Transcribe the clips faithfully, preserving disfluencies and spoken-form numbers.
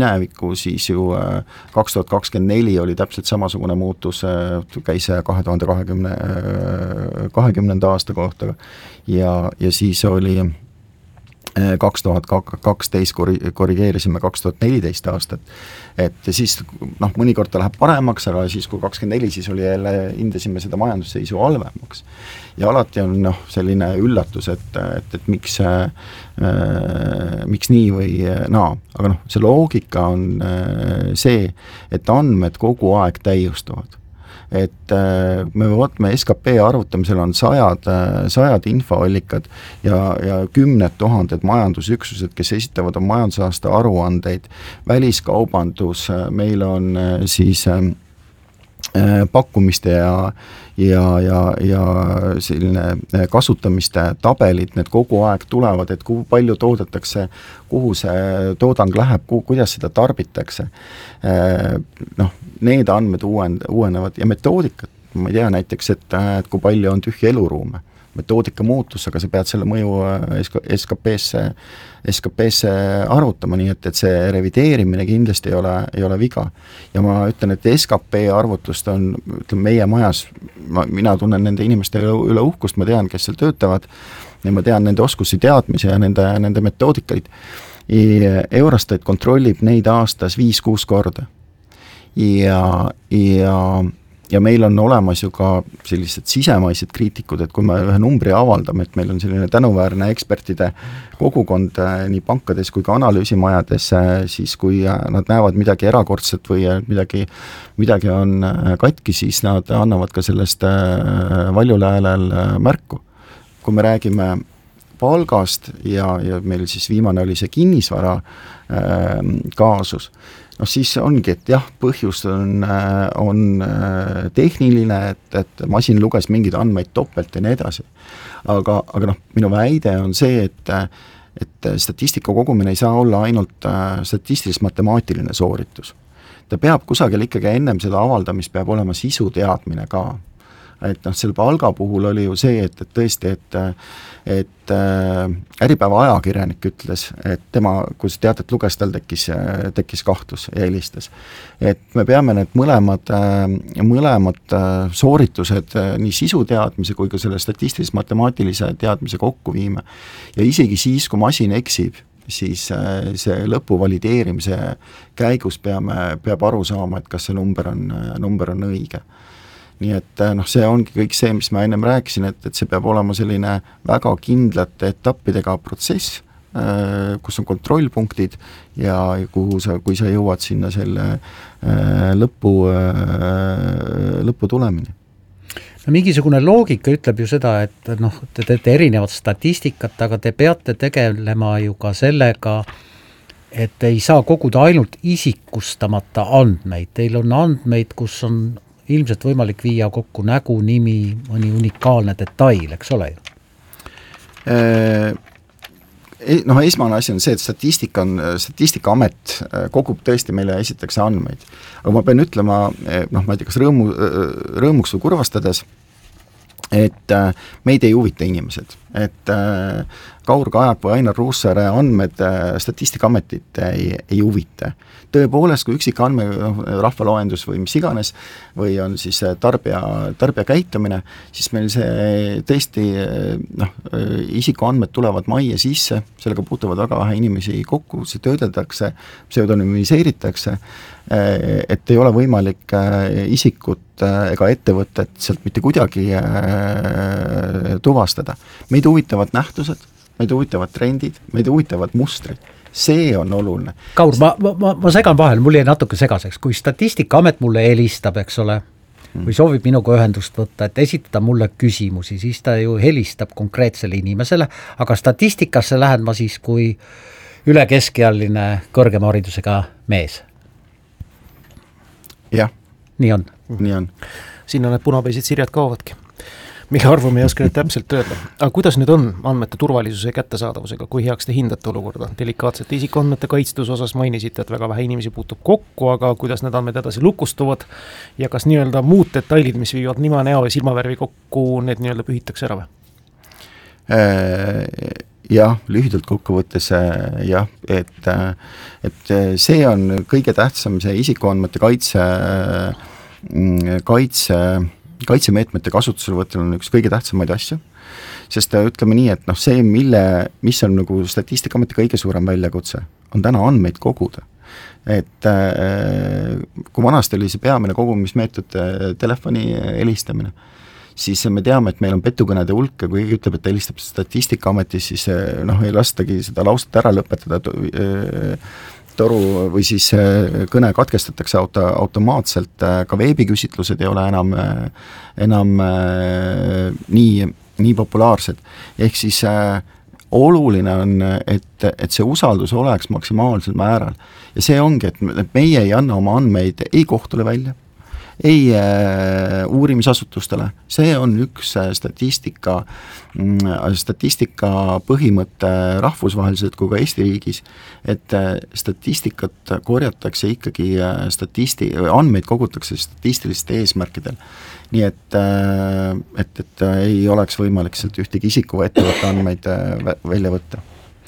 minevikku, siis ju kaks tuhat kakskümmend neli oli täpselt samasugune muutus, käis kahe tuhande kahekümne, kahekümnenda aasta kohta ja, ja siis oli kaks tuhat kaksteist korrigeerisime kaks tuhat neliteist aastat, et siis noh, mõnikord ta läheb paremaks, aga siis kui kakskümmend neli, siis oli jälle, hindasime seda majandusseisu halvemaks. Ja alati on noh, selline üllatus, et, et, et miks, äh, miks nii või naa, aga noh, see loogika on äh, see, et andmed kogu aeg täiustuvad. Et me võtme S K P arvutamisel on sajad, sajad infoallikad ja, ja kümned tuhanded majandusüksused, kes esitavad on majandusaasta aruandeid, väliskaubandus, meil on siis pakkumiste ja, ja, ja, ja selline kasutamiste tabelid, need kogu aeg tulevad, et kui palju toodetakse, kuhu see toodang läheb, kuhu, kuidas seda tarbitakse. Noh, need andmed uuend, uuenevad ja metoodikat, ma ei tea näiteks, et, et kui palju on tühja eluruume. Metoodika muutus, aga sa pead selle mõju S K P-sse, S K P-sse arvutama, nii et, et see revideerimine kindlasti ei ole, ei ole viga. Ja ma ütlen, et S K P arvutust on, ütleme, meie majas, ma, mina tunnen nende inimeste üle uhkust, ma tean, kes seal töötavad, ja ma tean nende oskusi teadmisi ja nende, nende metoodikaid. Eurostat kontrollib neid aastas viis-kuus korda. Ja, ja ja meil on olemas ju ka sellised sisemaised kriitikud, et kui me ühe numbri avaldame, et meil on selline tänuväärne ekspertide kogukond nii pankades kui ka analüüsimajades, siis kui nad näevad midagi erakordset või midagi, midagi on katki, siis nad annavad ka sellest valjul häälel märku. Kui me räägime palgast ja, ja meil siis viimane oli see kinnisvara äh, kaasus, no siis ongi, et jah, põhjus on, on tehniline, et, et masin luges mingeid andmeid topelt ja nii edasi. Aga, aga noh, minu väide on see, et, et statistika kogumine ei saa olla ainult statistilis-matemaatiline sooritus. Ta peab kusagil ikkagi ennem seda avaldamist peab olema sisu teadmine ka. Et noh, selle palga puhul oli ju see, et, et tõesti, et, et Äripäeva ajakirjanik ütles, et tema, kui sa tead, et luges, tal tekkis, tekkis kahtlus ja helistas. Et me peame need mõlemad, mõlemad sooritused nii sisu teadmise kui ka selle statistilis-matemaatilise teadmise kokku viime. Ja isegi siis, kui masin eksib, siis see lõpu valideerimise käigus peame, peab aru saama, et kas see number on, number on õige. Nii et noh, see ongi kõik see, mis ma ennem rääkisin, et, et see peab olema selline väga kindlate etappidega protsess, kus on kontrollpunktid ja kuhu sa, kui sa jõuad sinna selle lõpu, lõpu tulemini. No mingisugune loogika ütleb ju seda, et noh, te teete erinevat statistikat, aga te peate tegelema ju ka sellega, et ei saa koguda ainult isikustamata andmeid. Teil on andmeid, kus on ilmselt võimalik viia kokku nägu, nimi, mõni unikaalne detail, eks ole ju? Noh, esmane asi on see, et statistika on, Statistikaamet kogub tõesti meile esiteks andmeid. Aga ma pean ütlema, noh, ma ei tea, kas rõõmu, rõõmuks või kurvastades, et meid ei huvita inimesed. Et Kaur Kajak või Ainar Ruussaare andmed Statistikaametit ei, ei huvita. Tõepoolest, kui üksik andme, rahvaloendus või mis iganes, või on siis tarbija, tarbija käitumine, siis meil see tõesti, noh, isikuandmed tulevad majja sisse, sellega puutuvad väga vähe inimesi kokku, see töödeldakse, pseudonümiseeritakse, et ei ole võimalik isikut ega ettevõtet sealt mitte kuidagi tuvastada. Meid huvitavad nähtused, meid huvitavad trendid, meid huvitavad mustrid. See on oluline. Kaur, ma, ma, ma segan vahel, mul jäi natuke segaseks, kui Statistikaamet mulle helistab, eks ole, või soovib minuga ühendust võtta, et esitada mulle küsimusi, siis ta ju helistab konkreetsele inimesele, aga statistikasse lähen ma siis kui üle keskealine kõrgema haridusega mees. Jah. Nii on. Nii on. Sinna need punapäisid sirjad kaovadki. Mille arvu me ei oska nüüd täpselt öelda. Aga kuidas nüüd on andmete turvalisuse ja kättesaadavusega, kui heaks te hindate olukorda? Delikaatsete isikuandmete kaitstus osas mainisite, et väga vähe inimesi puutub kokku, aga kuidas need andmed edasi lukustuvad ja kas nii-öelda muud detailid, mis viivad nima, näo ja silmavärvi kokku, need nii-öelda pühitakse ära või? jah, lühidalt kokkuvõttes jah, et, et see on kõige tähtsam, see isikuandmete kaitse, kaitse, kaitsemeetmete kasutusele võttel on üks kõige tähtsamaid asju, sest ütleme nii, et noh, see, mille, mis on nagu Statistikaameti kõige suurem väljakutse, on täna andmeid koguda. Et kui vanasti oli see peamine kogumismeetod telefoni helistamine, siis me teame, et meil on petukõnede hulk ja kui keegi ütleb, et ta helistab Statistikaametis, siis noh, ei lastagi seda lauset ära lõpetada, toru või siis kõne katkestatakse auto, automaatselt, ka veebiküsitlused ei ole enam, enam nii, nii populaarsed. Ehk siis oluline on, et, et see usaldus oleks maksimaalsel määral. Ja see ongi, et meie ei anna oma andmeid ei kohtule välja, ei äh, uurimisasutustele, see on üks statistika, statistika põhimõte rahvusvaheliselt kui ka Eesti riigis, et statistikat korjatakse ikkagi statisti-, andmeid kogutakse statistiliste eesmärkidel. Nii et, et, et ei oleks võimalik sealt ühtegi isiku või ettevõtte andmeid välja võtta.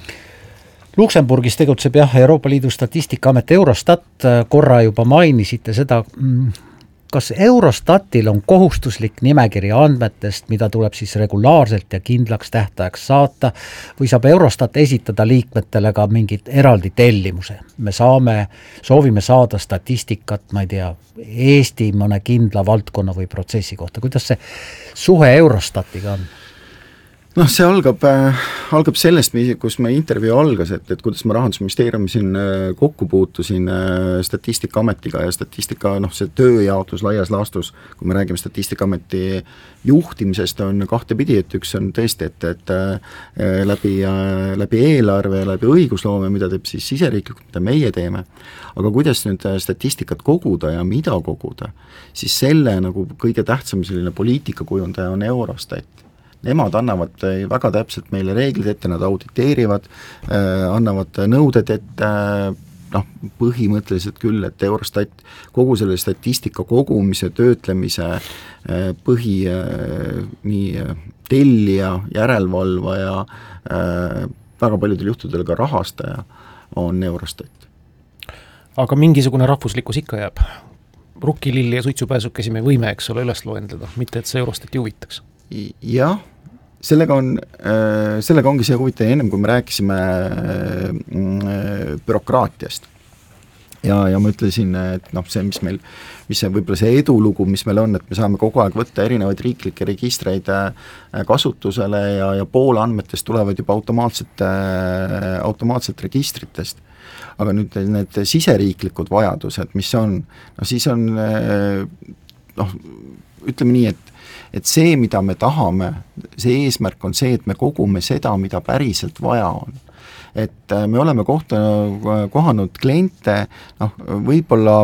Luksemburgis tegutseb jah Euroopa Liidu Statistikaamet Eurostat, korra juba mainisite seda, kas Eurostatil on kohustuslik nimekiri andmetest, mida tuleb siis regulaarselt ja kindlaks tähtajaks saata, või saab Eurostat esitada liikmetele ka mingid eraldi tellimuse? Me saame, soovime saada statistikat, ma ei tea, Eesti mõne kindla valdkonna või protsessi kohta. Kuidas see suhe Eurostatiga on? Noh, see algab, äh, algab sellest, kus me intervjuu algas, et, et kuidas ma Rahandusministeeriumi siin äh, kokku puutusin äh, Statistikaametiga ja statistika, noh, see tööjaotus laias laastus, kui me räägime Statistikaameti juhtimisest, on kahte pidi, et üks on tõesti, et, et äh, läbi, äh, läbi eelarve ja läbi õigusloome, mida teeb siis siseriiklikult, mida meie teeme, aga kuidas nüüd statistikat koguda ja mida koguda, siis selle nagu kõige tähtsam selline poliitikakujundaja on Eurostat. Nemad annavad väga täpselt meile reeglid ette, nad auditeerivad, äh, annavad nõuded ette, noh, põhimõtteliselt küll, et Eurostat kogu selle statistika kogumise, töötlemise äh, põhi äh, nii tellija, järelevalvaja, äh, väga paljudel juhtudel ka rahastaja on Eurostat. Aga mingisugune rahvuslikkus ikka jääb. Rukkililli ja suitsupääsukesi me võime, eks ole, üles loendada, mitte et see Eurostati huvitaks. Jah, sellega on, sellega ongi see huvitav, ennem kui me rääkisime bürokraatiast. Ja, ja ma ütlesin, et noh, see, mis meil, mis see võib-olla see edulugu, mis meil on, et me saame kogu aeg võtta erinevaid riiklikke registreid kasutusele ja, ja pool andmetest tulevad juba automaatselt, automaatselt registritest. Aga nüüd need siseriiklikud vajadused, mis on, no siis on, noh, ütleme nii, et et see, mida me tahame, see eesmärk on see, et me kogume seda, mida päriselt vaja on. Et me oleme kohta, kohanud kliente, noh, võib-olla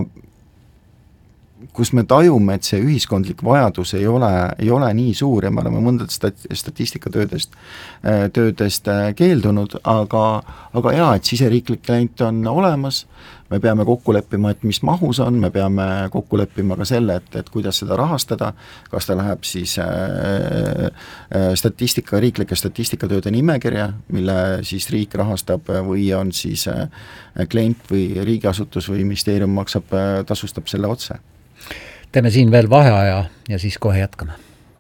kus me tajume, et see ühiskondlik vajadus ei ole, ei ole nii suur ja me oleme mõndad stat- statistikatöödest töödest keeldunud, aga, aga jaa, et siseriiklik klient on olemas, me peame kokku leppima, et mis mahus on, me peame kokku leppima ka selle, et, et kuidas seda rahastada, kas ta läheb siis äh, statistika, riiklike statistikatööde nimekirja, mille siis riik rahastab või on siis äh, klient või riigiasutus või ministeerium maksab, tasustab selle otse. Teeme siin veel vaheaja ja siis kohe jätkame.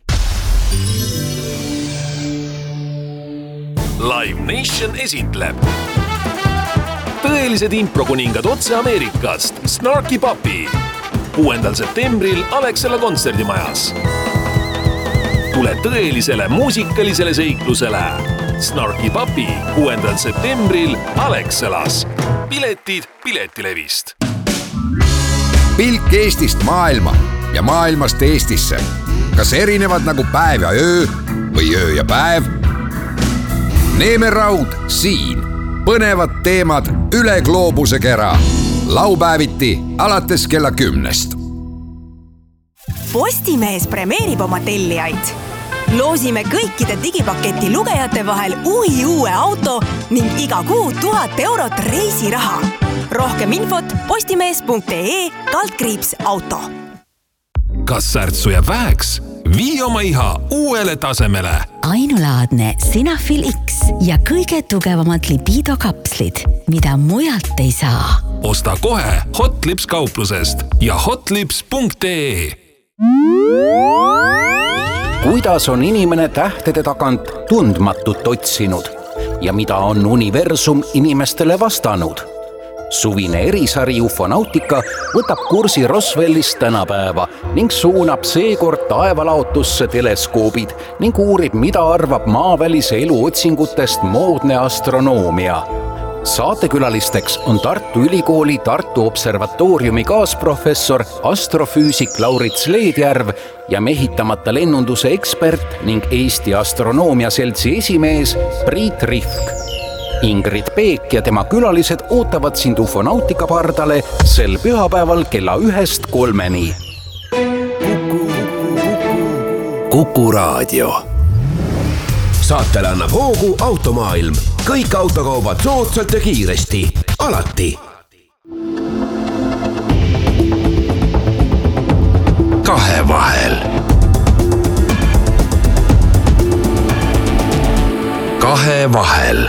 Live Nation esitleb tõelised improkuningad otse Ameerikast Snarky Puppy kuuendal septembril Alexela kontserdimajas. Tule tõelisele muusikalisele seiklusele Snarky Puppy kuuendal septembril Alexelas. Piletid Piletilevist. Pilk Eestist maailma ja maailmast Eestisse. Kas erinevad nagu päev ja öö või öö ja päev? Neeme Raud siin. Põnevad teemad üle gloobuse kera. Laupäeviti alates kella kümnest. Postimees premeerib oma tellijaid. Loosime kõikide digipaketi lugejate vahel uhi uue auto ning iga kuu tuhat eurot reisiraha. Rohkem infot postimees punkt ee kaldkriips auto. Kas särtsu jääb väheks? Vii oma iha uuele tasemele. ainulaadne Senafil X ja kõige tugevamad libido kapslid, mida mujalt ei saa. Osta kohe Hotlips kauplusest ja hotlips punkt ee. Kuidas on inimene tähtede tagant tundmatut otsinud ja mida on universum inimestele vastanud? Suvine erisari Ufonautika võtab kursi Roswellist tänapäeva ning suunab seekord taevalaotusse teleskoobid ning uurib, mida arvab maavälise elu otsingutest moodne astronoomia. Saatekülalisteks on Tartu Ülikooli Tartu Observatooriumi kaasprofessor astrofüüsik Laurits Leedjärv ja mehitamata lennunduse ekspert ning Eesti Astronoomia Seltsi esimees Priit Rihk. Ingrid Peek ja tema külalised ootavad sind Ufonautika pardale sel pühapäeval kella ühest kolmeni. Kuku Raadio. Saatele annab hoogu Automaailm. Kõik autokaubad soodsalt ja kiiresti. Alati. Kahe vahel. Kahe vahel.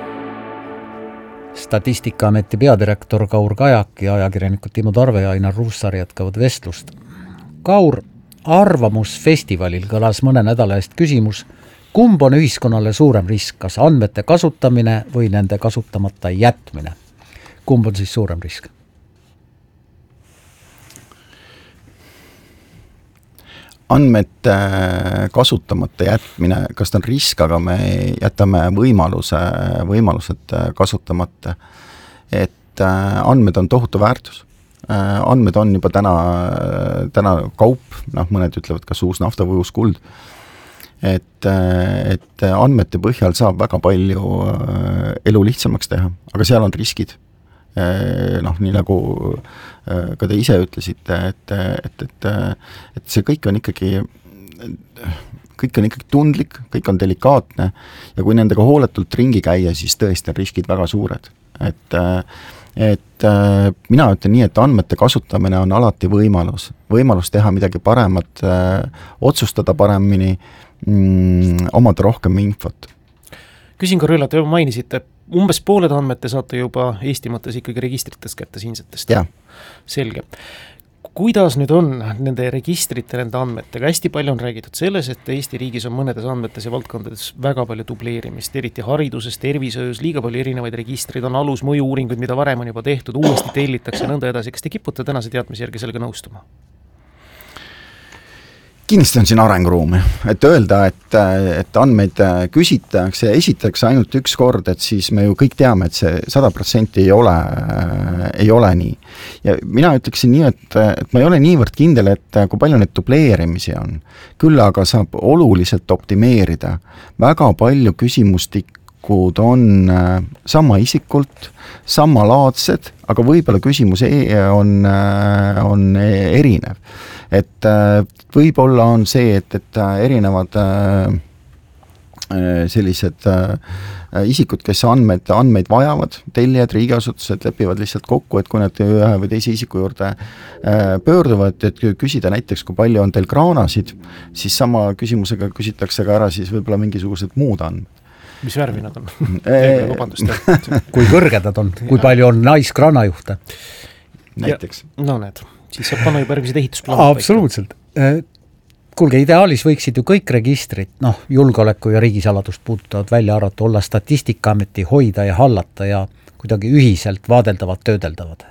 Statistikaameti peadirektor Kaur Kajak ja ajakirjanikud Timo Tarve ja Ainar Ruussaar jätkavad vestlust. Kaur, arvamusfestivalil kõlas mõne nädala eest küsimus, kumb on ühiskonnale suurem risk, kas andmete kasutamine või nende kasutamata jätmine? Kumb on siis suurem risk? Andmete kasutamata jätmine, kas ta on risk, aga me jätame võimaluse, võimalused kasutamata. Et andmed on tohutu väärtus. Andmed on juba täna, täna kaup, noh, mõned ütlevad kas uus nafta või uus kuld. Et, et andmete põhjal saab väga palju elu lihtsamaks teha, aga seal on riskid. Noh, nii nagu ka te ise ütlesite, et, et, et, et see kõik on ikkagi kõik on ikkagi tundlik, kõik on delikaatne ja kui nendega hooletult ringi käia, siis tõesti on riskid väga suured. Et, et mina ütlen nii, et andmete kasutamine on alati võimalus, võimalus teha midagi paremat, otsustada paremini, mm, omada rohkem infot. Küsin korrela, te mainisite, umbes pooled andmete saate juba Eesti mõttes ikkagi registritest kätte siinsetest. Ja. Selge. Kuidas nüüd on nende registrite, nende andmetega? Hästi palju on räägitud selles, et Eesti riigis on mõnedes andmetes ja valdkondades väga palju dubleerimist, eriti hariduses, tervisöös, liiga palju erinevaid registreid, on alus mõju-uuringuid, mida varem on juba tehtud, uuesti tellitakse nõnda edasi. Kas te kipute tänase teadmise järgi sellega nõustuma? Kindlasti on siin arenguruumi, et öelda, et, et andmeid küsitakse ja esitatakse ainult üks kord, et siis me ju kõik teame, et see sada protsenti ei ole, ei ole nii. Ja mina ütleksin nii, et, et ma ei ole niivõrd kindel, et kui palju need dubleerimisi on. Küll aga saab oluliselt optimeerida. Väga palju küsimustikud on sama isikult, samalaadsed, aga võib-olla küsimus on, on erinev. Et võib-olla on see, et, et erinevad sellised isikud, kes andmed, andmeid vajavad, tellijad, riigiasutused lepivad lihtsalt kokku, et kui nad ühe või teise isiku juurde pöörduvad, et küsida näiteks, kui palju on teil kraanasid, siis sama küsimusega küsitakse ka ära siis võib-olla mingisugused muud andmed. Mis värvi nad on? kui kõrged nad on, kui palju on naiskraanajuhte? Näiteks. Ja, no need, siis saab panna juba järgmised ehitusplaanid. Absoluutselt. Kuulge, ideaalis võiksid ju kõik registrid, noh, julgeoleku ja riigisaladust puudutavad välja arvata, olla Statistikaameti hoida ja hallata ja kuidagi ühiselt vaadeldavad, töödeldavad.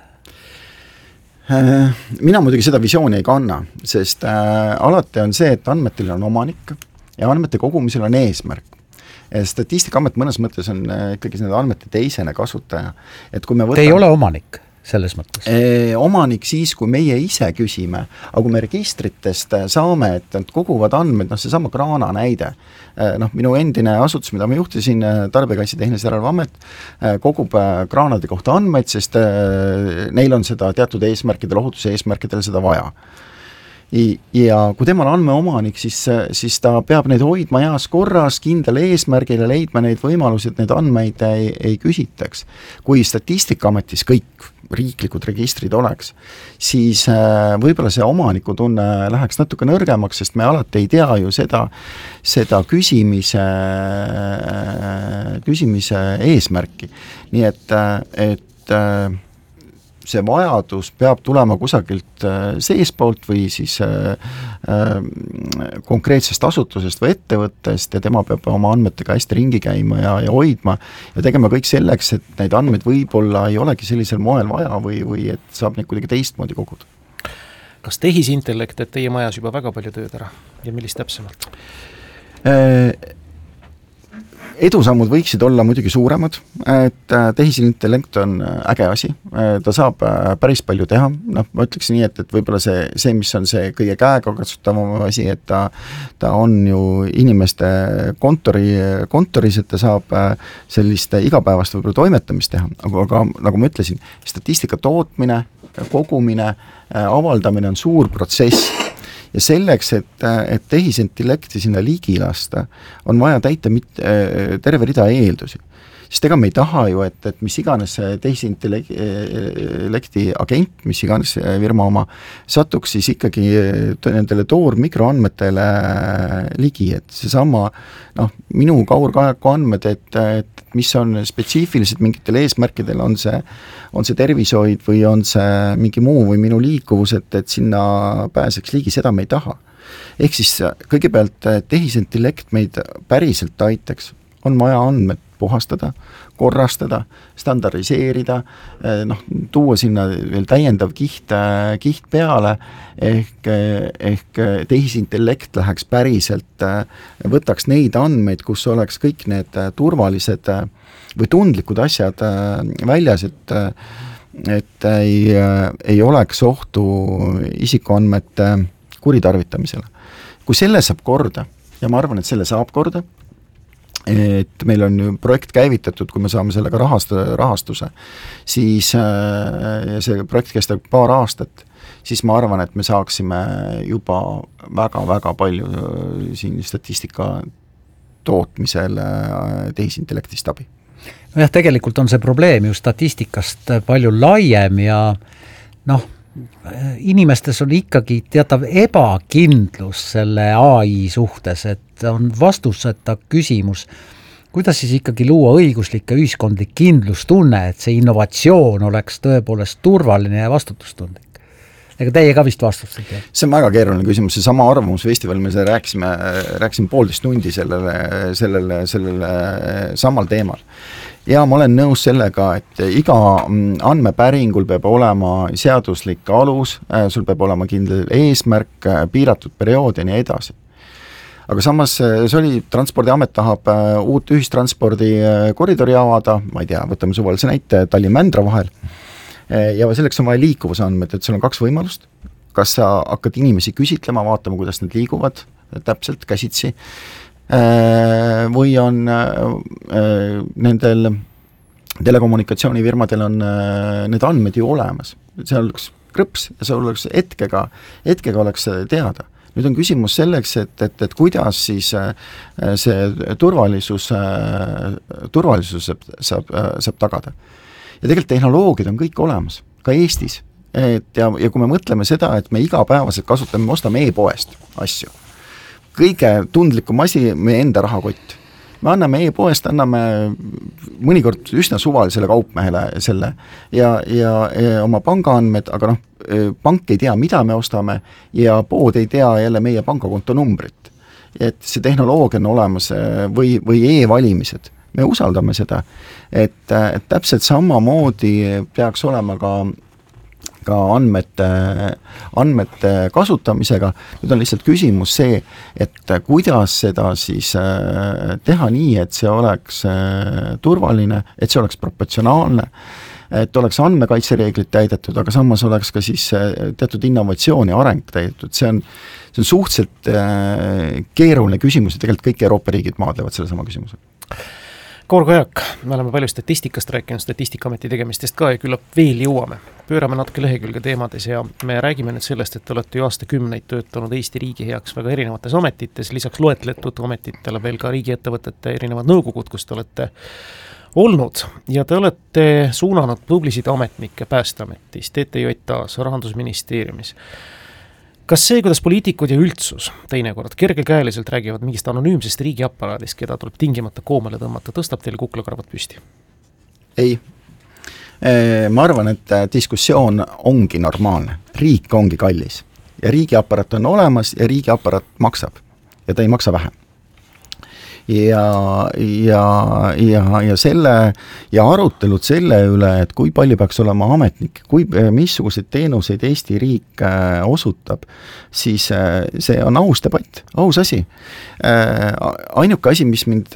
Mina muidugi seda visiooni ei kanna, sest äh, alati on see, et andmetel on omanik ja andmete kogumisel on eesmärk. Statistikaamet mõnes mõttes on ikkagi nende andmete teisene kasutaja. Et kui me võtame... Te ei ole omanik selles mõttes? E, omanik siis, kui meie ise küsime, aga kui me registritest saame, et nad koguvad andmed, noh see sama kraana näide, noh minu endine asutus, mida ma juhtisin, Tarbijakaitse Tehnilise Järelevalve Amet, kogub kraanade kohta andmeid, sest neil on seda teatud eesmärkidel, ohutuse eesmärkidel seda vaja. ja kui temal on andmeomanik, siis, siis ta peab neid hoidma heas korras, kindel eesmärgil ja leidma neid võimalusi, et neid andmeid ei, ei küsitaks. Kui Statistikaametis kõik riiklikud registrid oleks, siis võib-olla see omanikutunne läheks natuke nõrgemaks, sest me alati ei tea ju seda, seda küsimise, küsimise eesmärki. Nii et, et see vajadus peab tulema kusagilt seespoolt või siis konkreetsest asutusest või ettevõttest ja tema peab oma andmetega hästi ringi käima ja, ja hoidma ja tegema kõik selleks, et neid andmeid võib-olla ei olegi sellisel moel vaja või, või et saab neid kuidagi teistmoodi koguda. Kas tehisintellekt teeb teie majas juba väga palju tööd ära ja millist täpsemalt? Edusammud võiksid olla muidugi suuremad, et tehisintellekt on äge asi, ta saab päris palju teha, noh, ma ütleks nii, et, et võib-olla see, see, mis on see kõige käega kasutavam asi, et ta, ta on ju inimeste kontori, kontoris, et ta saab sellist igapäevast võib-olla toimetamist teha, aga, aga nagu ma ütlesin, statistika tootmine, kogumine, avaldamine on suur protsess. Ja selleks, et, et tehisintellekti sinna ligi lasta, on vaja täita mit, terve rida eeldusi. Sest ega me ei taha ju, et, et mis iganes tehisintellekti agent, mis iganes firma oma, satuks siis ikkagi nendele toor mikroandmetele ligi, et seesama noh, minu kaurkajaku andmed, et, et mis on spetsiifilised mingitel eesmärkidel, on see, on see tervishoid või on see mingi muu või minu liikuvus, et, et sinna pääseks ligi, seda me ei taha. Ehk siis kõigepealt tehisintellekt meid päriselt aitaks, on vaja andmed puhastada, korrastada, standardiseerida, noh, tuua sinna veel täiendav kiht, kiht peale, ehk, ehk tehisintellekt läheks päriselt, võtaks neid andmeid, kus oleks kõik need turvalised või tundlikud asjad väljas, et, et ei, ei oleks ohtu isikuandmete kuritarvitamisele. Kui selle saab korda, ja ma arvan, et selle saab korda, et meil on ju projekt käivitatud, kui me saame sellega rahast, rahastuse, siis ja see projekt kestab paar aastat, siis ma arvan, et me saaksime juba väga-väga palju siin statistika tootmisel tehisintellektist abi. Jah, tegelikult on see probleem ju statistikast palju laiem ja noh, inimestes on ikkagi teatav ebakindlus selle A I suhtes, et on vastuseta küsimus, kuidas siis ikkagi luua õiguslik ja ühiskondlik kindlustunne, et see innovatsioon oleks tõepoolest turvaline ja vastutustundlik. Ega teie ka vist vastustate? See on väga keeruline küsimus, see sama arvamusfestival, me rääkisime, rääkisime poolteist tundi sellele, sellele, sellele samal teemal. Ja ma olen nõus sellega, et iga andmepäringul peab olema seaduslik alus, sul peab olema kindel eesmärk, piiratud periood ja nii edasi. Aga samas see oli, Transpordiamet tahab uut ühistranspordi koridori avada, ma ei tea, võtame suvalise näite Tallinn-Mändra vahel, ja selleks on vaja liikuvusandmed, et sul on kaks võimalust, kas sa hakkad inimesi küsitlema, vaatama, kuidas need liiguvad täpselt käsitsi, või on nendel telekommunikatsioonifirmadel on need andmed ju olemas, see oleks krõps ja see oleks hetkega, hetkega oleks teada. Nüüd on küsimus selleks, et, et, et kuidas siis see turvalisus, turvalisus saab, saab, saab tagada. Ja tegelikult tehnoloogiad on kõik olemas, ka Eestis. Et ja, ja kui me mõtleme seda, et me igapäevaselt kasutame, me ostame e-poest asju, kõige tundlikum asi meie enda rahakott. Me anname e-poest, anname mõnikord üsna suvalisele kaupmehele selle ja, ja, ja oma pangaandmed, aga noh, pank ei tea, mida me ostame ja pood ei tea jälle meie pangakonto numbrit. Et see tehnoloogia on olemas või, või e-valimised. Me usaldame seda, et, et täpselt samamoodi peaks olema ka ka andmete, andmete kasutamisega. Nüüd on lihtsalt küsimus see, et kuidas seda siis teha nii, et see oleks turvaline, et see oleks proportsionaalne, et oleks andmekaitsereeglid täidetud, aga samas oleks ka siis teatud innovatsioon ja areng täidetud. See on, see on suhteliselt keeruline küsimus ja tegelikult kõik Euroopa riigid maadlevad selle sama küsimuse. Kaur Kajak, me oleme palju statistikast rääkinud, Statistikaameti tegemistest ka ja küllap veel jõuame. Pöörame natuke lehekülge teemades ja me räägime nüüd sellest, et te olete ju aastakümneid töötanud Eesti riigi heaks väga erinevates ametites, lisaks loetletud ametitele veel ka riigiettevõtete erinevad nõukogud, kus te olete olnud ja te olete suunanud tublisid ametnikke Päästeametis, T T J A-s, Rahandusministeeriumis. Kas see, kuidas poliitikud ja üldsus teinekord kergekäeliselt räägivad mingist anonüümsest riigiaparaadist, keda tuleb tingimata koomale tõmmata, tõstab teile kuklakarvad püsti? Ei. Ma arvan, et diskussioon ongi normaalne. Riik ongi kallis. Ja riigiaparaat on olemas ja riigiaparaat maksab. Ja ta ei maksa vähem. Ja, ja, ja, ja selle ja arutelud selle üle, et kui palju peaks olema ametnik, kui, missuguseid teenuseid Eesti riik osutab, siis see on aus debatt, aus asi. Ainuke asi, mis mind,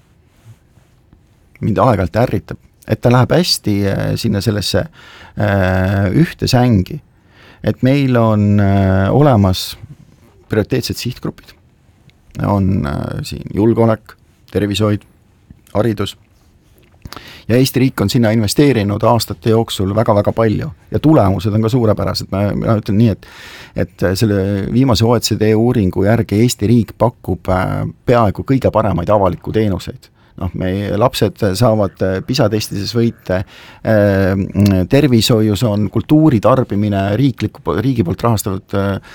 mind aeg-ajalt ärritab, et ta läheb hästi sinna sellesse ühte sängi, et meil on olemas prioriteetsed sihtgrupid, on äh, siin julgeolek, tervishoid, haridus ja Eesti riik on sinna investeerinud aastate jooksul väga-väga palju ja tulemused on ka suurepärased. Ma, ma ütlen nii, et, et selle viimase O E C D uuringu järgi Eesti riik pakub äh, peaaegu kõige paremaid avaliku teenuseid. Noh, meie lapsed saavad PISA-testides võite, tervishoius on kultuuri tarbimine riikliku, riigi poolt rahastatud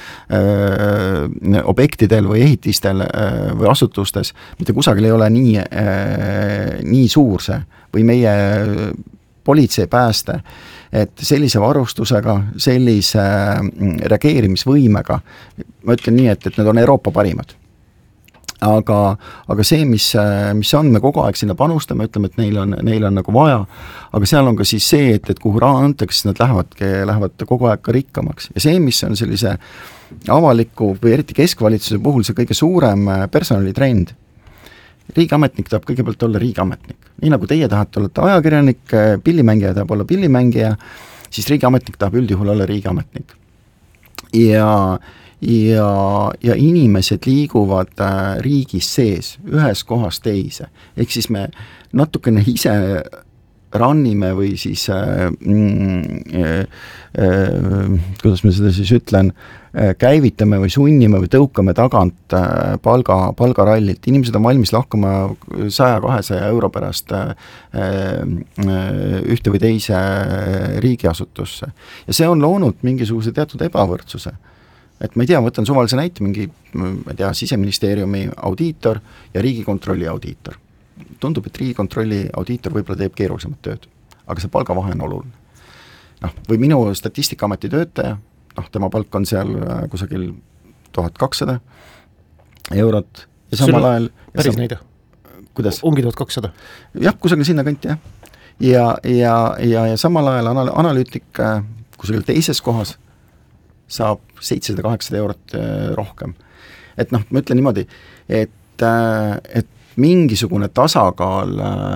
objektidel või ehitistel või asutustes, mitte kusagil ei ole nii, nii suur see või meie politsei pääste, et sellise varustusega, sellise reageerimisvõimega, ma ütlen nii, et, et need on Euroopa parimad. Aga, aga see, mis, mis on, me kogu aeg sinna panustame, ütleme, et neil on, neil on nagu vaja, aga seal on ka siis see, et, et kuhu raha antakse, siis nad lähevad, lähevad kogu aeg ka rikkamaks. Ja see, mis on sellise avaliku või eriti keskvalitsuse puhul see kõige suurem personalitrend, riigiametnik tahab kõigepealt olla riigiametnik. Nii nagu teie tahate olla ajakirjanik, pillimängija tahab olla pillimängija, siis riigiametnik tahab üldjuhul olla riigiametnik. Ja Ja, ja inimesed liiguvad äh, riigis sees, ühes kohas teise. Ehk siis me natukene ise rannime või siis äh, äh, äh, kuidas ma seda siis ütlen, äh, käivitame või sunnime või tõukame tagant äh, palga, palgarallit. Inimesed on valmis lahkuma sada kahesaja euro pärast äh, äh, ühte või teise riigiasutusse. Ja see on loonud mingisuguse teatud ebavõrdsuse. Et ma ei tea, võtan suvalise näite, mingi ma ei tea, Siseministeeriumi audiitor ja Riigikontrolli audiitor. Tundub, et Riigikontrolli audiitor võib-olla teeb keerulisemat tööd, aga see palgavahe on oluline. Noh, või minu Statistikaameti töötaja, noh, tema palk on seal kusagil tuhat kakssada eurot ja samal ajal... Päris näide? Kuidas? Ongi tuhat kakssada? Jah, kusagil sinna kanti, jah. Ja, ja, ja, ja samal ajal anal- analüütik kusagil teises kohas saab seitsesada kaheksasada eurot rohkem. Et noh, ma ütlen niimoodi, et, et mingisugune tasakaal,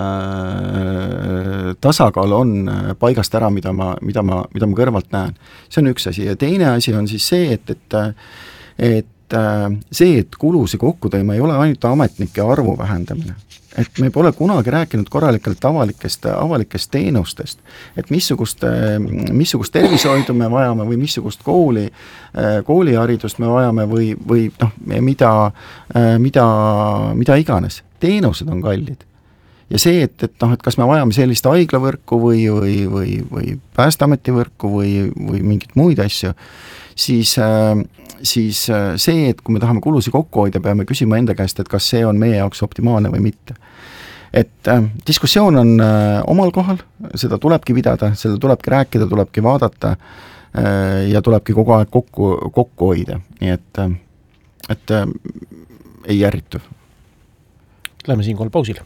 tasakaal on paigast ära, mida ma, mida ma, mida ma kõrvalt näen. See on üks asi ja teine asi on siis see, et, et, et see, et kulusi kokku tõima ei ole ainult ametnike arvu vähendamine. Et me pole kunagi rääkinud korralikelt avalikest, avalikest teenustest, et missugust, missugust tervishoidu me vajame või missugust kooli, kooliharidust me vajame või, või noh, mida, mida, mida iganes. Teenused on kallid. Ja see, et, et, noh, et kas me vajame sellist haiglavõrku või, või, või, või Päästeameti võrku või, või mingit muid asju, siis, siis see, et kui me tahame kulusi kokku hoida, peame küsima enda käest, et kas see on meie jaoks optimaalne või mitte. Et äh, diskussioon on äh, omal kohal, seda tulebki pidada, seda tulebki rääkida, tulebki vaadata äh, ja tulebki kogu aeg kokku, kokku hoida. Nii et, äh, et äh, ei järritu. Läheme siinkohal pausile.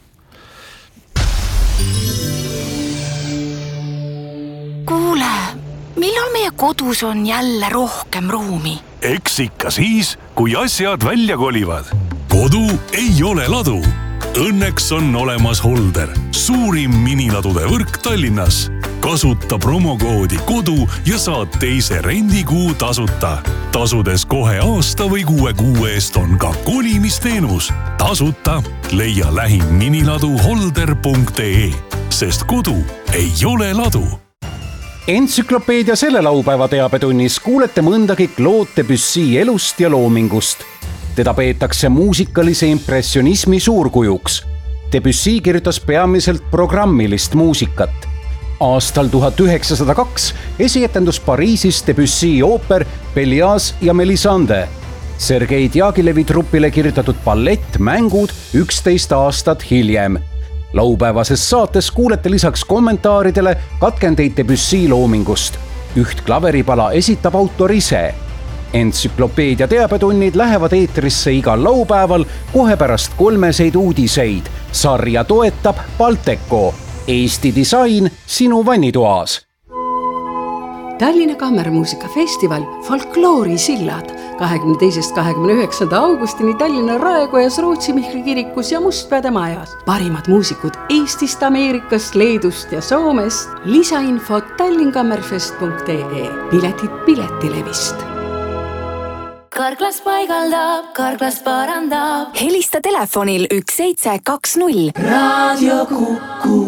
Kuule, millal meie kodus on jälle rohkem ruumi? Eks ikka siis, kui asjad välja kolivad. Kodu ei ole ladu. Õnneks on olemas Holder, suurim miniladude võrk Tallinnas. Kasuta promokoodi kodu ja saad teise rendikuu tasuta. Tasudes kohe aasta või kuue kuu eest on ka kolimisteenus. tasuta leia lähim miniladu holder punkt ee, sest kodu ei ole ladu. Entsüklopeedia selle laupäeva teabetunnis kuulete mõndagi Claude Debussy elust ja loomingust. Teda peetakse muusikalise impressionismi suurkujuks. Debussy kirjutas peamiselt programmilist muusikat. Aastal tuhat üheksasada kaks esietendus Pariisis Debussy ooper Pellias ja Melisande. Sergei Diagilevi trupile kirjutatud ballett Mängud üksteist aastat hiljem. Laupäevases saates kuulete lisaks kommentaaridele katkendeid Debussy loomingust. Üht klaveripala esitab autor ise. Entsüklopeedia teabetunnid lähevad eetrisse igal laupäeval kohe pärast kolmeseid uudiseid. Sarja toetab Balteco. Eesti disain sinu vannitoas. Tallinna Kammermuusikafestival Folkloori sillad kahekümne teisest kahekümne üheksanda augustini Tallinna Raekojas, Rootsi Mihkli kirikus ja Mustpeade majas. Parimad muusikud Eestist, Ameerikast, Leedust ja Soomest. Lisainfot tallinkammerfest punkt ee. Piletid Piletilevist. Karklas paigaldab, Karklas parandab. Helista telefonil üks seitse kaks null. Raadio Kuku.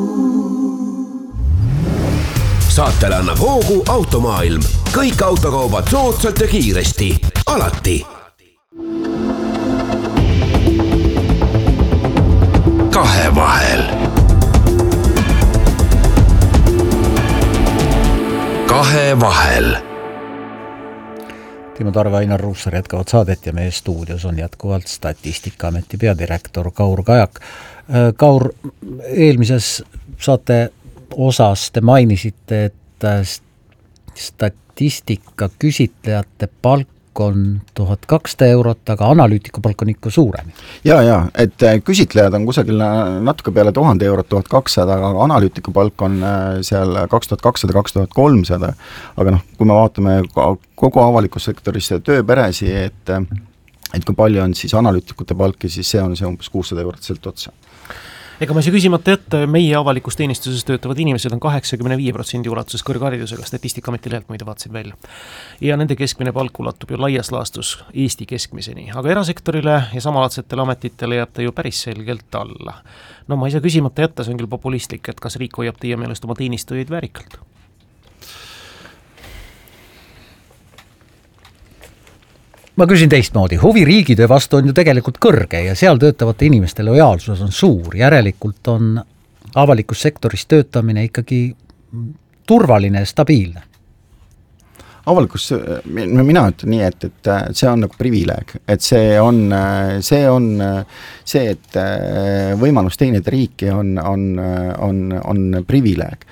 Saatele annab hoogu Automaailm. Kõik autokaubad soodsalt ja kiiresti. Alati. Kahe vahel. Kahe vahel. Timo Tarve, Ainar Ruussaar jätkavad saadet ja meie stuudios on jätkuvalt Statistikaameti peadirektor Kaur Kajak. Kaur, eelmises saate osas te mainisite, et statistika küsitlejate palk on tuhat kakssada eurot, aga analüütiku palk on ikka suurem. Ja, ja, et küsitlejad on kusagil natuke peale tuhande eurot, tuhat kakssada, aga analüütiku palk on seal kaks tuhat kakssada, kaks tuhat kolmsada. Aga noh, kui me vaatame kogu avalikus sektoris tööperesi, et, et kui palju on siis analüütikute palki, siis see on see umbes kuussada eurot sealt otsa. Ega ma ei saa küsimata jätta, meie avalikus teenistuses töötavad inimesed on kaheksakümne viie protsendi ulatuses kõrgharidusega, Statistikaameti lehelt muide vaatasin välja. Ja nende keskmine palk ulatub ju laias laastus Eesti keskmiseni, aga erasektorile ja samalaadsetele ametitele jääb ta ju päris selgelt alla. No ma ei saa küsimata jätta, see on küll populistlik, et kas riik hoiab teie meelest oma teenistujaid väärikalt? Ma küsin teistmoodi, huvi riigitöö vastu on ju tegelikult kõrge ja seal töötavate inimeste lojaalsus on suur, järelikult on avalikus sektoris töötamine ikkagi turvaline ja stabiilne. Avalikus, mina ütlen nii, et, et see on nagu privileeg, et see on see, on see et võimalus teenida riiki on, on, on, on privileeg.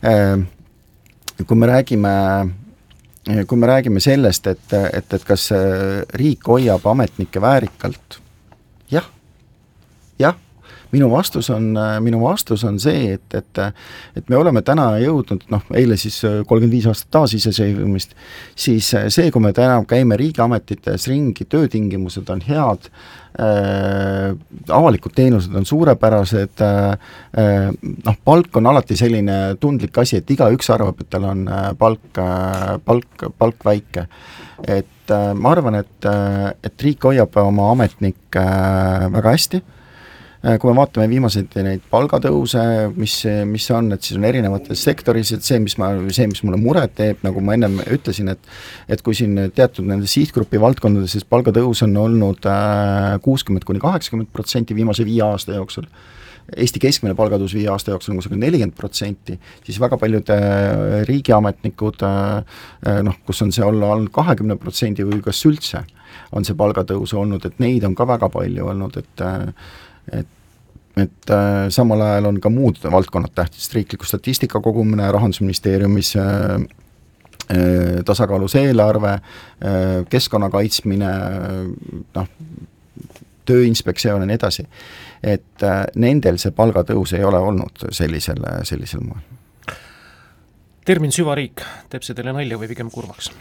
Kui me räägime kui me räägime sellest, et, et, et kas riik hoiab ametnikke väärikalt, jah, jah, minu vastus on, minu vastus on see, et, et, et me oleme täna jõudnud, noh, eile siis kolmkümmend viis aastat taasiseseisvumist, siis see, kui me täna käime riigiametites ringi, töötingimused on head, äh, avalikud teenused on suurepärased, äh, noh, palk on alati selline tundlik asi, et igaüks arvab, et tal on palk, palk, palk väike. Et äh, ma arvan, et, et riik hoiab oma ametnikke äh, väga hästi. Kui me vaatame viimaseid neid palgatõuse, mis, mis on, et siis on erinevates sektoris, et see, mis, ma, see, mis mulle muret teeb, nagu ma ennem ütlesin, et, et kui siin teatud nende sihtgrupi valdkondades, siis palgatõus on olnud kuuskümmend kuni kaheksakümmend protsenti viimase viie aasta jooksul, Eesti keskmine palgatõus viie aasta jooksul on kusagil nelikümmend protsenti, siis väga paljud riigiametnikud, noh, kus on see olla olnud kahekümne protsendi või kas üldse on see palgatõus olnud, et neid on ka väga palju olnud, et et, et äh, samal ajal on ka muud valdkonnad tähtis, riikliku statistika kogumine, Rahandusministeeriumis äh, äh, tasakaalus eelarve, äh, keskkonna kaitsmine, noh, tööinspektsioon ja nii edasi, et äh, nendel see palgatõus ei ole olnud sellisel, sellisel moel. Termin süvariik, teeb see teile nalja või pigem kurvaks?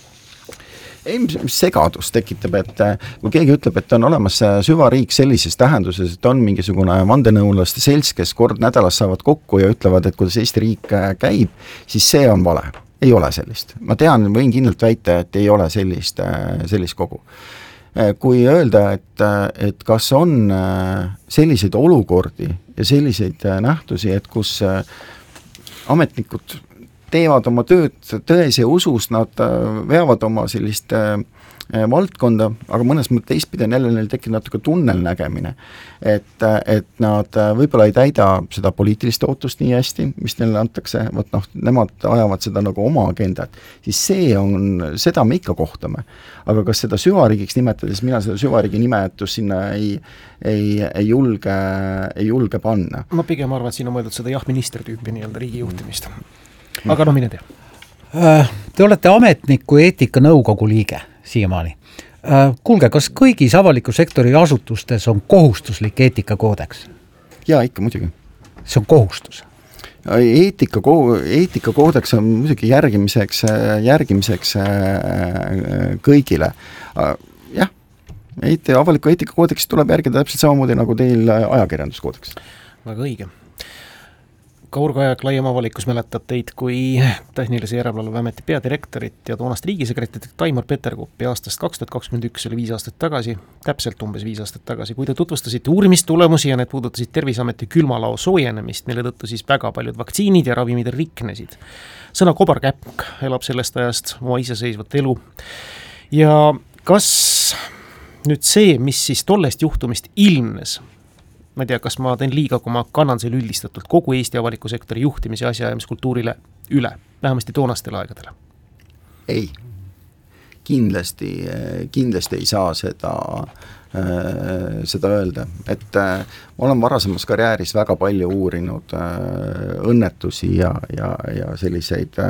Ei, mis segadus tekitab, et kui keegi ütleb, et on olemas süvariik sellises tähenduses, et on mingisugune vandenõulaste selts, kes kord nädalas saavad kokku ja ütlevad, et kuidas Eesti riik käib, siis see on vale. Ei ole sellist. Ma tean, võin kindlalt väita, et ei ole sellist, sellist kogu. kui öelda, et, et kas on selliseid olukordi ja selliseid nähtusi, et kus ametnikud teevad oma tööd tões ja usus, nad veavad oma sellist valdkonda, aga mõnes mõttes teistpidi on jälle neil tekib natuke tunnelnägemine, et, et nad võib-olla ei täida seda poliitilist ootust nii hästi, mis neile antakse, võt noh, nemad ajavad seda nagu oma agendat, siis see on, seda me ikka kohtame. Aga kas seda süvariigiks nimetades, mina seda süvariigi nimetust sinna ei, ei, ei, julge, ei julge panna. Ma pigem arvan, et siin on mõeldud seda jah-minister tüüpi nii-öelda riigi juhtimist. Aga no mine tea. Te olete ametniku eetikanõukogu liige siiamaani. Kuulge, kas kõigis avaliku sektori asutustes on kohustuslik eetikakoodeks? Jaa, ikka muidugi. See on kohustus? Eetika, eetikakoodeks on muidugi järgimiseks, järgimiseks kõigile. Jah, eeti, avaliku eetikakoodeks tuleb järgida täpselt samamoodi nagu teil ajakirjanduskoodeks. Väga õige. Kaur Kajak, laiem avalikus mäletab teid kui Tehnilise Järelevalveameti peadirektorit ja toonast riigisekretärit Taimar Peterkopi aastast kaks tuhat kakskümmend üks, oli viis aastat tagasi, täpselt umbes viis aastat tagasi, kui te tutvustasite uurimistulemusi ja need puudutasid Terviseameti külmalao soojenemist, mille tõttu siis väga paljud vaktsiinid ja ravimid riknesid. Sõna kobarkäpk elab sellest ajast oma iseseisvat elu. Ja kas nüüd see, mis siis tollest juhtumist ilmnes, ma ei tea, kas ma teen liiga, kui ma kannan selle üldistatult kogu Eesti avaliku sektori juhtimise ja asjaajamiskultuurile üle, vähemasti toonastele aegadele? Ei, kindlasti, kindlasti ei saa seda, seda öelda, et ma olen varasemas karjääris väga palju uurinud õnnetusi ja, ja, ja selliseid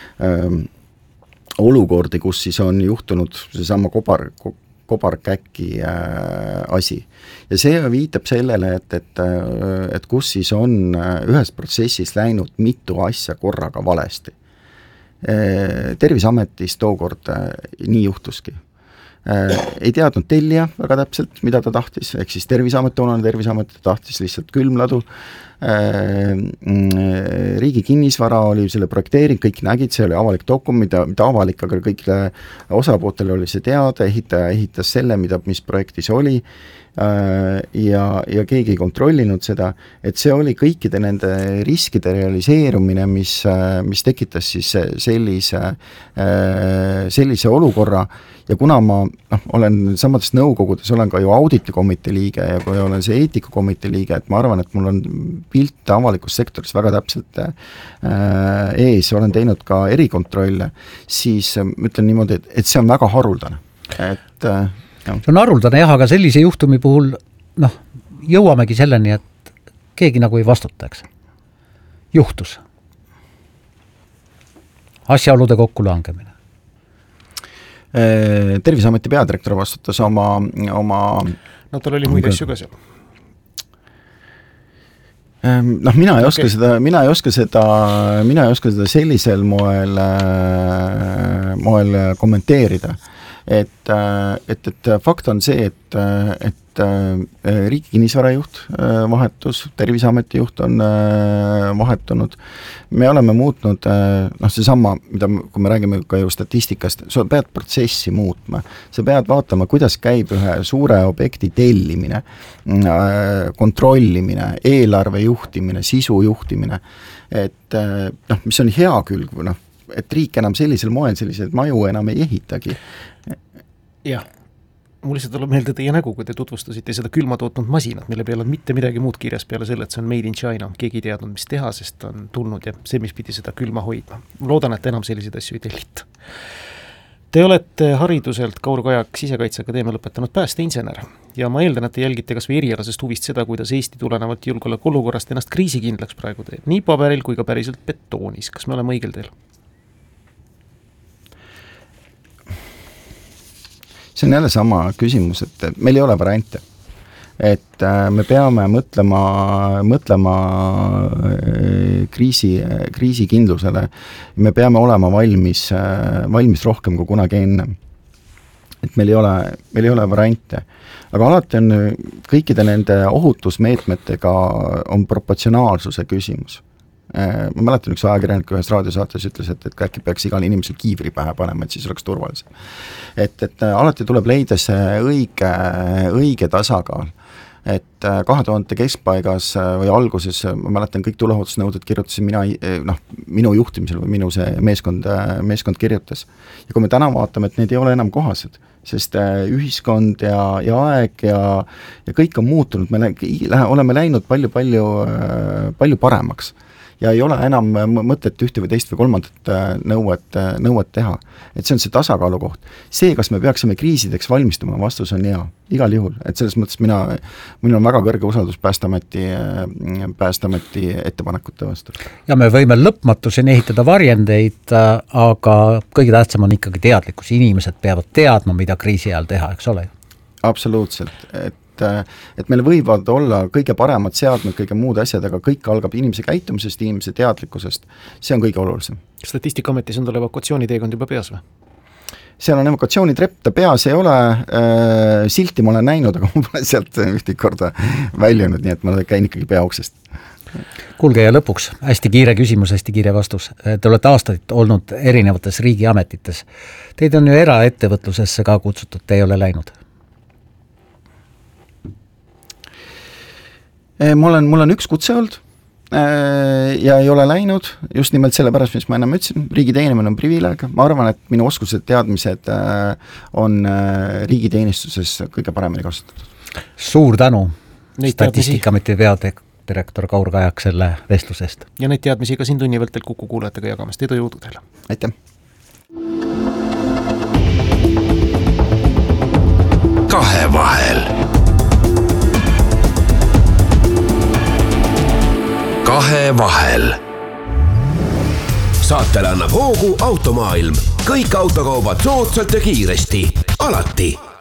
olukordi, kus siis on juhtunud seesama kobar, kobarkäki äh, asi. Ja see viitab sellele, et, et, et kus siis on ühes protsessis läinud mitu asja korraga valesti. Terviseametis tookord äh, nii juhtuski. Äh, ei teadnud tellija väga täpselt, mida ta tahtis, ehk siis Terviseamet, toonane Terviseamet tahtis lihtsalt külmladu. Äh, riigi kinnisvara oli selle projekteering, kõik nägid, see oli avalik dokument, mida, mida avalik, aga kõigile osapootele oli see teada, ehitaja ehitas selle, mida, mis projektis oli äh, ja, ja keegi ei kontrollinud seda, et see oli kõikide nende riskide realiseerumine, mis, mis tekitas siis sellise, sellise olukorra. Ja kuna ma no, olen samades nõukogudes, olen ka ju auditikomitee liige ja kui olen see eetikakomitee liige, et ma arvan, et mul on pilt avalikus sektoris väga täpselt äh, ees, olen teinud ka erikontrolle, siis äh, ütlen niimoodi, et, et see on väga haruldane. Et, äh, see on haruldane jah, aga sellise juhtumi puhul noh, jõuamegi selleni, et keegi nagu ei vastutaks. Juhtus. Asjaolude kokkulangemine. Terviseameti peadirektor vastutas oma, oma no tal oli muid asju ka seal. Noh, mina ei oska okay. seda, mina ei oska seda, mina ei oska seda sellisel moel, moel kommenteerida. Et, et, et fakt on see, et, et riigi kinnisvarajuht vahetus, Terviseameti juht on vahetunud. Me oleme muutnud, noh see sama, mida, kui me räägime ka ju statistikast, sa pead protsessi muutma. Sa pead vaatama, kuidas käib ühe suure objekti tellimine, kontrollimine, eelarve juhtimine, sisu juhtimine. Et, noh, mis on hea külg, noh, et riik enam sellisel moel selliseid maju enam ei ehitagi. Jah, mul lihtsalt tuleb meelde teie nägu, kui te tutvustasite seda külma tootnud masinat, mille peale on mitte midagi muud kirjas peale selle, et see on made in China. Keegi ei teadnud, mis teha, sest on tulnud ja see, mis pidi seda külma hoidma. Loodan, et enam selliseid asju ei tellita. Te olete hariduselt Kaur Kajak Sisekaitseakadeemia lõpetanud päästeinsener ja ma eeldan, et te jälgite kas või erialasest huvist seda, kuidas Eesti tulenevalt julgeoleku olukorrast ennast kriisikindlaks praegu teeb, nii paberil kui ka päriselt betoonis. Kas me oleme õigel teel? See on jälle sama küsimus, et meil ei ole variante. Et me peame mõtlema, mõtlema kriisi, kriisikindlusele. Me peame olema valmis, valmis rohkem kui kunagi enne. Et meil ei ole, meil ei ole variante. Aga alati on kõikide nende ohutusmeetmetega on proportsionaalsuse küsimus. Ma mäletan, üks ajakirjanik ühes raadiosaates ütles, et, et äkki peaks igal inimesel kiivri pähe panema, et siis oleks turvalisem. Et, et alati tuleb leida see õige, õige tasakaal. Et kahe tuhande keskpaigas või alguses, ma mäletan, kõik tuleohutusnõuded kirjutasin mina, noh, minu juhtimisel või minu see meeskond, meeskond kirjutas. Ja kui me täna vaatame, et need ei ole enam kohased, sest ühiskond ja, ja aeg ja, ja kõik on muutunud, me lä- oleme läinud palju, palju, palju paremaks. Ja ei ole enam mõtet ühte või teist või kolmandat nõuet, nõuet teha. Et see on see tasakaalu koht. See, kas me peaksime kriisideks valmistuma, vastus on jaa, igal juhul. Et selles mõttes mina, minul on väga kõrge usaldus Päästeameti, Päästeameti ettepanekute vastu. Ja me võime lõpmatuseni ehitada varjendeid, aga kõige tähtsam on ikkagi teadlikkus. Inimesed peavad teadma, mida kriisi ajal teha, eks ole? Absoluutselt, et et meil võivad olla kõige paremad seadmed, kõige muud asjad, aga kõik algab inimese käitumisest, inimese teadlikkusest. See on kõige olulisem. Statistikaametis on tal evakuatsiooniteekond juba peas või? Seal on evakuatsioonitrepp, ta peas ei ole, äh, silti ma olen näinud, aga ma pole sealt ühte korda väljunud, nii et ma käin ikkagi peauksest. Kuulge ja lõpuks, hästi kiire küsimus, hästi kiire vastus. Te olete aastaid olnud erinevates riigiametites. Teid on ju eraettevõtlusesse ka kutsutud, te ei ole läinud? Mul on, mul on üks kutse olnud ja ei ole läinud just nimelt selle pärast, mis ma enam ütlesin, riigi teenimine on privileeg, ma arvan, et minu oskused, teadmised on riigiteenistuses kõige paremini kasutatud. Suur tänu Statistikaameti peadirektor Kaur Kajak selle vestlusest. Ja neid teadmisi ka siin tunni vältel Kuku kuulajatega jagamast, edu jõudu teile! Aitäh! Kahevahel Kahevahel. Saatele annab hoogu Automaailm. Kõik autokaubad soodsalt ja kiiresti. Alati.